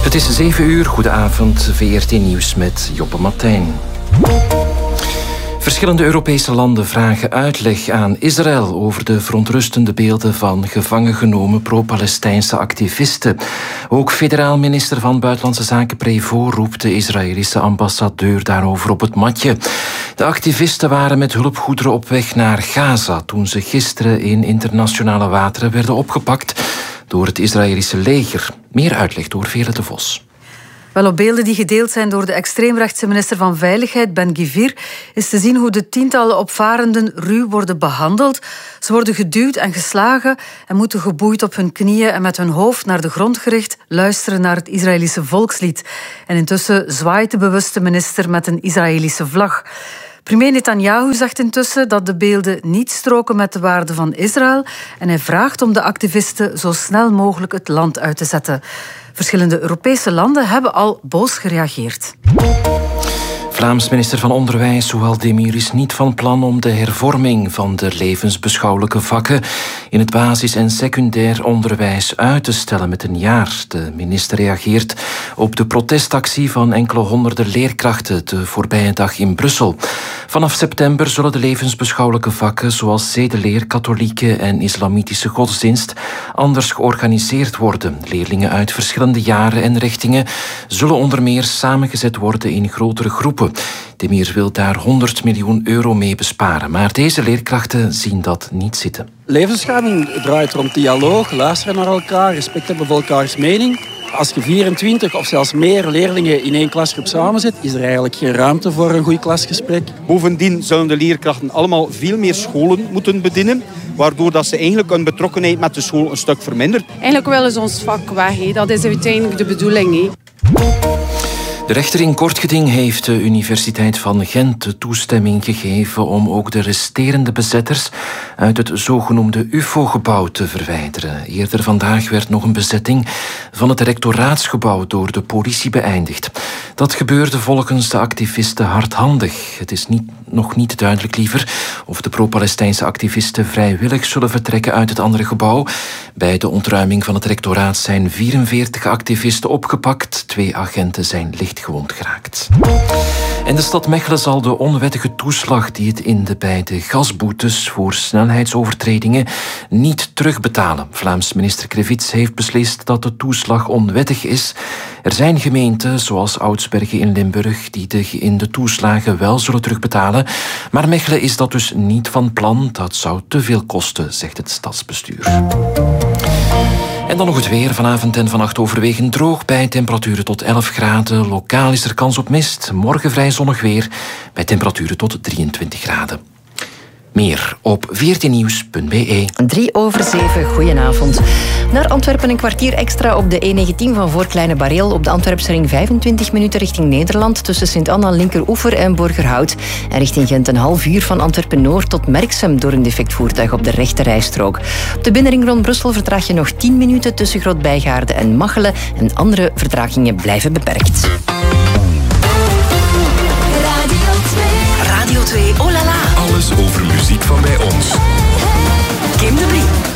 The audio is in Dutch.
Het is 7 uur. Goedenavond, VRT Nieuws met Joppe Martijn. Verschillende Europese landen vragen uitleg aan Israël over de verontrustende beelden van gevangen genomen pro-Palestijnse activisten. Ook federaal minister van Buitenlandse Zaken Prévost roept de Israëlische ambassadeur daarover op het matje. De activisten waren met hulpgoederen op weg naar Gaza toen ze gisteren in internationale wateren werden opgepakt door het Israëlische leger. Meer uitleg door Veerle de Vos. Wel, op beelden die gedeeld zijn door de extreemrechtse minister van Veiligheid, Ben-Gvir, is te zien hoe de tientallen opvarenden ruw worden behandeld. Ze worden geduwd en geslagen en moeten geboeid op hun knieën en met hun hoofd naar de grond gericht luisteren naar het Israëlische volkslied. En intussen zwaait de bewuste minister met een Israëlische vlag. Premier Netanyahu zegt intussen dat de beelden niet stroken met de waarden van Israël en hij vraagt om de activisten zo snel mogelijk het land uit te zetten. Verschillende Europese landen hebben al boos gereageerd. Vlaams minister van Onderwijs Zouhal Demir is niet van plan om de hervorming van de levensbeschouwelijke vakken in het basis- en secundair onderwijs uit te stellen met een jaar. De minister reageert op de protestactie van enkele honderden leerkrachten de voorbije dag in Brussel. Vanaf september zullen de levensbeschouwelijke vakken zoals zedeleer, katholieke en islamitische godsdienst anders georganiseerd worden. Leerlingen uit verschillende jaren en richtingen zullen onder meer samengezet worden in grotere groepen. Demir wil daar 100 miljoen euro mee besparen, maar deze leerkrachten zien dat niet zitten. Levensbeschouwing draait rond dialoog, luisteren naar elkaar, respect hebben voor elkaars mening. Als je 24 of zelfs meer leerlingen in één klasgroep samenzet, is er eigenlijk geen ruimte voor een goed klasgesprek. Bovendien zullen de leerkrachten allemaal veel meer scholen moeten bedienen, waardoor dat ze eigenlijk hun betrokkenheid met de school een stuk vermindert. Eigenlijk willen ze ons vak weg, dat is uiteindelijk de bedoeling. De rechter in Kortgeding heeft de Universiteit van Gent de toestemming gegeven om ook de resterende bezetters uit het zogenoemde UFO-gebouw te verwijderen. Eerder vandaag werd nog een bezetting van het rectoraatsgebouw door de politie beëindigd. Dat gebeurde volgens de activisten hardhandig. Het is nog niet duidelijk liever of de pro-Palestijnse activisten vrijwillig zullen vertrekken uit het andere gebouw. Bij de ontruiming van het rectoraat zijn 44 activisten opgepakt. 2 agenten zijn lichtgewond geraakt. En de stad Mechelen zal de onwettige toeslag die het inde bij de gasboetes voor snelheidsovertredingen niet terugbetalen. Vlaams minister Krevits heeft beslist dat de toeslag onwettig is. Er zijn gemeenten, zoals Oudsbergen in Limburg, die in de toeslagen wel zullen terugbetalen. Maar Mechelen is dat dus niet van plan. Dat zou te veel kosten, zegt het stadsbestuur. En dan nog het weer. Vanavond en vannacht overwegend droog bij temperaturen tot 11 graden. Lokaal is er kans op mist. Morgen vrij zonnig weer bij temperaturen tot 23 graden. Meer op vrtnieuws.be. 6:03. Goedenavond. Naar Antwerpen een kwartier extra op de E19 van voor Kleine Bareel. Op de Antwerpse ring 25 minuten richting Nederland tussen Sint-Anna, Linkeroever en Borgerhout. En richting Gent een half uur van Antwerpen-Noord tot Merksem door een defect voertuig op de rechte rijstrook. Op de binnenring rond Brussel vertraag je nog 10 minuten tussen Groot-Bijgaarde en Machelen. En andere vertragingen blijven beperkt. Radio 2, oh la la. Alles over muziek van bij ons. Kim de Brie.